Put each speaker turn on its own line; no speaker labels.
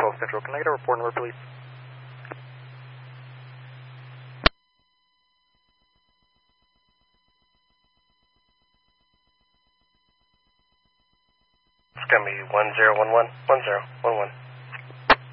12 Central. Can I get a report number, please?
It's going to be 1011, 1011.